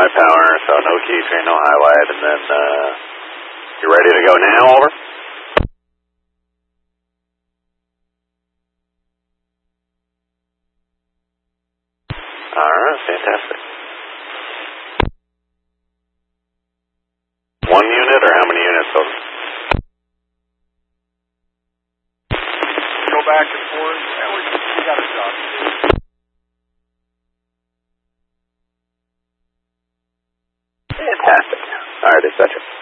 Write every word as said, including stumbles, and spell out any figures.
my power, so no keychain, no highlight, and then, uh, you ready to go now, over? Alright, fantastic. One unit, or how many units total? Go back and forth, and we, we got a shot. Fantastic. Alright, it's such a...